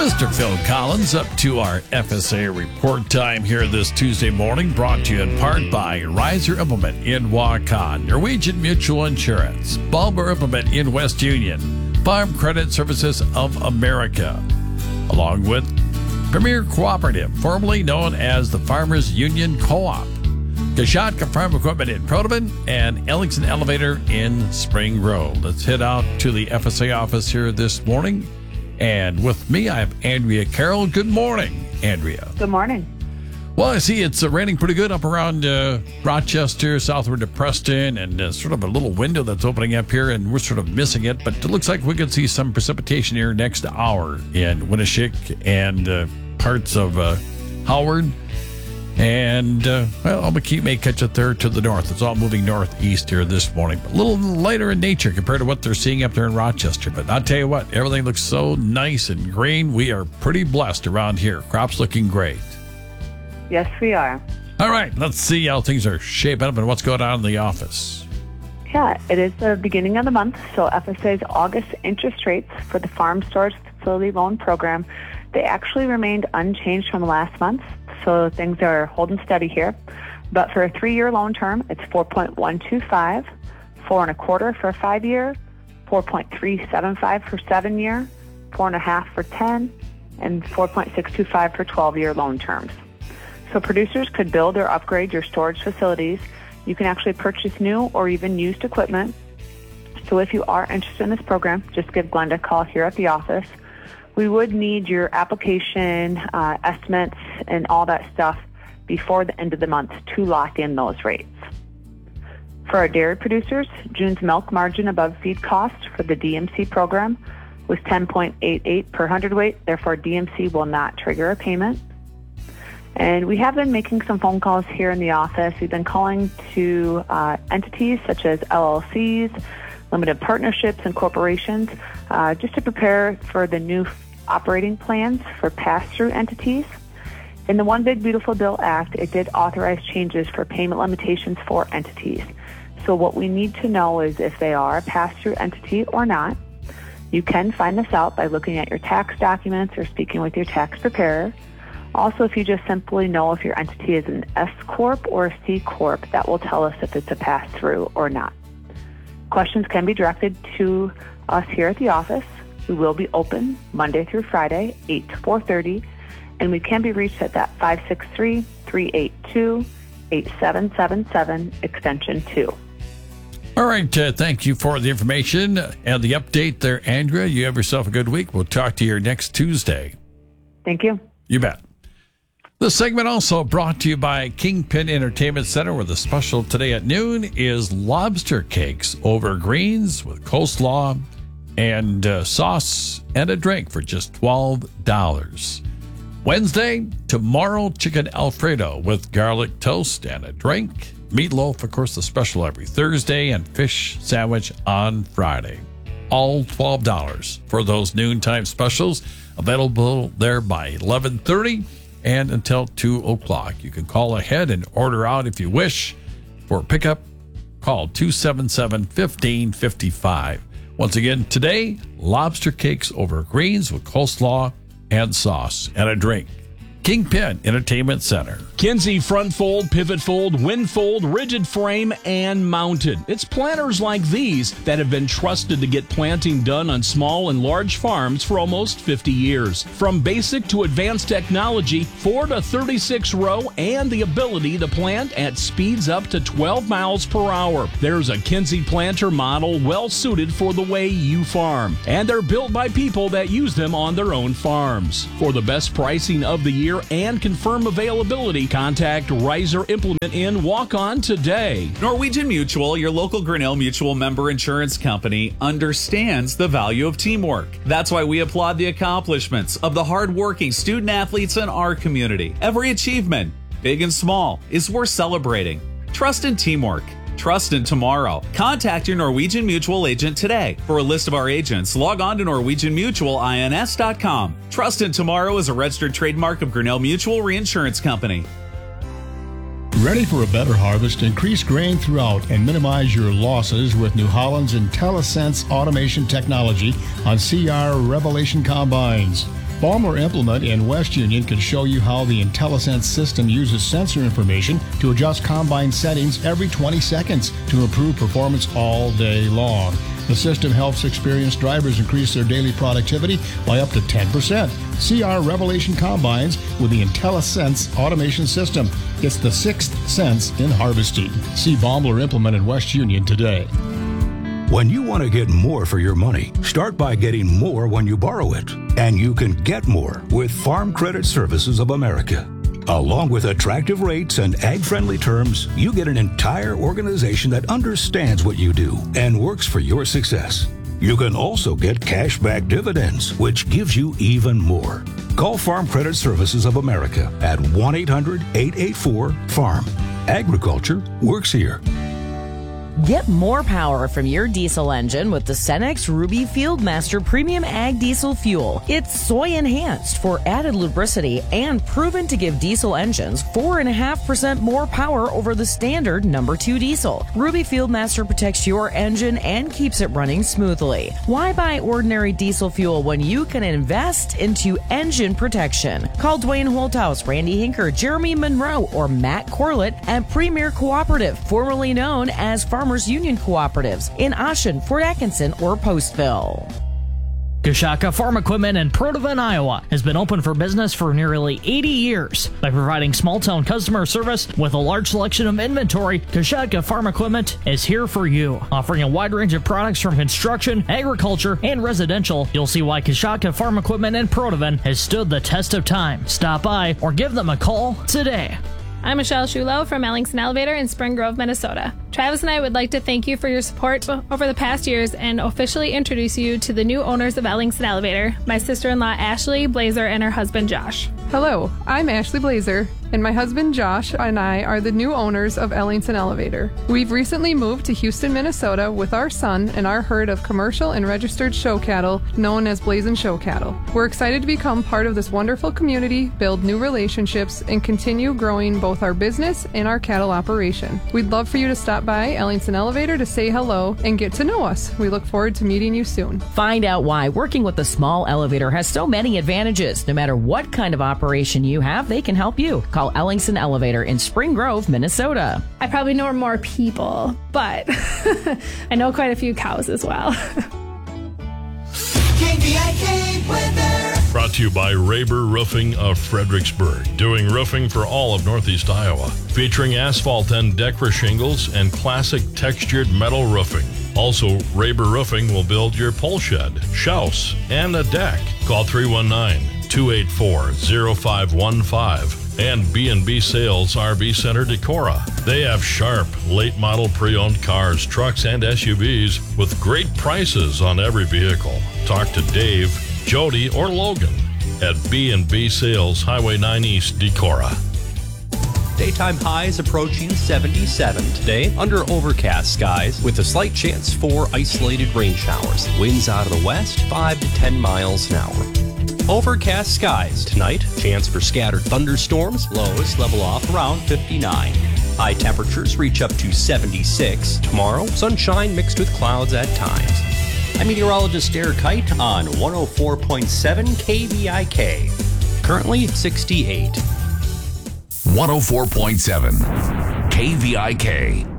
Mr. Phil Collins up to our FSA report time here this Tuesday morning, brought to you in part by Riser Implement in Waukon, Norwegian Mutual Insurance, Bulmer Implement in West Union, Farm Credit Services of America, along with Premier Cooperative, formerly known as the Farmers Union Co-op, Kashatka Farm Equipment in Protoman, and Ellingson Elevator in Spring Grove. Let's head out to the FSA office here this morning. And with me, I have Andrea Carroll. Good morning, Andrea. Good morning. Well, I see it's raining pretty good up around Rochester, southward to Preston, and sort of a little window that's opening up here, and we're sort of missing it. But it looks like we could see some precipitation here next hour in Winneshiek and parts of Howard. And, Albuquerque may catch it there to the north. It's all moving northeast here this morning. A little lighter in nature compared to what they're seeing up there in Rochester. But I'll tell you what, everything looks so nice and green. We are pretty blessed around here. Crops looking great. Yes, we are. All right, let's see how things are shaping up and what's going on in the office. Yeah, it is the beginning of the month, so FSA's August interest rates for the Farm Storage Facility Loan Program, they actually remained unchanged from last month. So things are holding steady here. But for a 3-year loan term, it's 4.125, 4.25 for a 5-year, 4.375 for 7-year, 4.5 for 10, and 4.625 for 12-year loan terms. So producers could build or upgrade your storage facilities. You can actually purchase new or even used equipment. So if you are interested in this program, just give Glenda a call here at the office. We would need your application, estimates, and all that stuff before the end of the month to lock in those rates. For our dairy producers, June's milk margin above feed cost for the DMC program was 10.88 per hundredweight. Therefore, DMC will not trigger a payment. And we have been making some phone calls here in the office. We've been calling to entities such as LLCs, limited partnerships, and corporations, just to prepare for the new operating plans for pass-through entities. In the One Big Beautiful Bill Act, it did authorize changes for payment limitations for entities. So what we need to know is if they are a pass-through entity or not. You can find this out by looking at your tax documents or speaking with your tax preparer. Also, if you just simply know if your entity is an S Corp or a C Corp, that will tell us if it's a pass-through or not. Questions can be directed to us here at the office. We will be open Monday through Friday, 8 to 4:30, and we can be reached at that 563-382-8777, extension 2. All right, thank you for the information and the update there, Andrea. You have yourself a good week. We'll talk to you next Tuesday. Thank you. You bet. This segment also brought to you by Kingpin Entertainment Center, where the special today at noon is lobster cakes over greens with coleslaw and sauce and a drink for just $12. Wednesday, tomorrow, chicken Alfredo with garlic toast and a drink. Meatloaf, of course, the special every Thursday, and fish sandwich on Friday. All $12 for those noontime specials, available there by 11:30 and until 2 o'clock. You can call ahead and order out if you wish. For pickup, call 277-1555. Once again, today, lobster cakes over greens with coleslaw and sauce and a drink. Kingpin Entertainment Center. Kinsey front fold, pivot fold, wind fold, rigid frame, and mounted. It's planters like these that have been trusted to get planting done on small and large farms for almost 50 years. From basic to advanced technology, 4 to 36 row, and the ability to plant at speeds up to 12 miles per hour. There's a Kinsey planter model well suited for the way you farm. And they're built by people that use them on their own farms. For the best pricing of the year and confirm availability, contact Riser Implement in Waukon today. Norwegian Mutual, your local Grinnell Mutual member insurance company, understands the value of teamwork. That's why we applaud the accomplishments of the hardworking student athletes in our community. Every achievement, big and small, is worth celebrating. Trust in teamwork. Trust in tomorrow. Contact your Norwegian Mutual agent today. For a list of our agents, log on to NorwegianMutualINS.com. Trust in tomorrow is a registered trademark of Grinnell Mutual Reinsurance Company. Ready for a better harvest? Increase grain throughout and minimize your losses with New Holland's IntelliSense automation technology on CR Revelation combines. Baumler Implement in West Union can show you how the IntelliSense system uses sensor information to adjust combine settings every 20 seconds to improve performance all day long. The system helps experienced drivers increase their daily productivity by up to 10%. See our Revelation combines with the IntelliSense automation system. It's the sixth sense in harvesting. See Baumler Implement in West Union today. When you want to get more for your money, start by getting more when you borrow it. And you can get more with Farm Credit Services of America. Along with attractive rates and ag-friendly terms, you get an entire organization that understands what you do and works for your success. You can also get cashback dividends, which gives you even more. Call Farm Credit Services of America at 1-800-884-FARM. Agriculture works here. Get more power from your diesel engine with the Cenex Ruby Fieldmaster Premium Ag Diesel Fuel. It's soy enhanced for added lubricity and proven to give diesel engines 4.5% more power over the standard number 2 diesel. Ruby Fieldmaster protects your engine and keeps it running smoothly. Why buy ordinary diesel fuel when you can invest into engine protection? Call Dwayne Holthouse, Randy Hinker, Jeremy Monroe, or Matt Corlett at Premier Cooperative, formerly known as Farmers Union Cooperatives in Ashen, Fort Atkinson, or Postville. Kashaka Farm Equipment in Protivin, Iowa has been open for business for nearly 80 years. By providing small-town customer service with a large selection of inventory, Kashaka Farm Equipment is here for you. Offering a wide range of products from construction, agriculture, and residential, you'll see why Kashaka Farm Equipment in Protivin has stood the test of time. Stop by or give them a call today. I'm Michelle Shulo from Ellingson Elevator in Spring Grove, Minnesota. Travis and I would like to thank you for your support over the past years and officially introduce you to the new owners of Ellingson Elevator, my sister-in-law Ashley Blazer and her husband Josh. Hello, I'm Ashley Blazer, and my husband Josh and I are the new owners of Ellingson Elevator. We've recently moved to Houston, Minnesota with our son and our herd of commercial and registered show cattle known as Blazin' Show Cattle. We're excited to become part of this wonderful community, build new relationships, and continue growing both our business and our cattle operation. We'd love for you to stop by Ellingson Elevator to say hello and get to know us. We look forward to meeting you soon. Find out why working with a small elevator has so many advantages. No matter what kind of operation you have, they can help you. Call Ellingson Elevator in Spring Grove, Minnesota. I probably know more people, but I know quite a few cows as well. KVIK weather. Brought to you by Raber Roofing of Fredericksburg, doing roofing for all of Northeast Iowa, featuring asphalt and Decra shingles and classic textured metal roofing. Also, Raber Roofing will build your pole shed, house, and a deck. Call 319-284-0515 and B&B Sales RV Center Decorah. They have sharp, late-model pre-owned cars, trucks, and SUVs with great prices on every vehicle. Talk to Dave, Jody, or Logan at B&B Sales, Highway 9 East, Decorah. Daytime highs approaching 77 today under overcast skies with a slight chance for isolated rain showers. Winds out of the west 5 to 10 miles an hour. Overcast skies tonight, chance for scattered thunderstorms, lows level off around 59. High temperatures reach up to 76. Tomorrow, sunshine mixed with clouds at times. I'm meteorologist Derek Kite on 104.7 KVIK. Currently 68. 104.7 KVIK.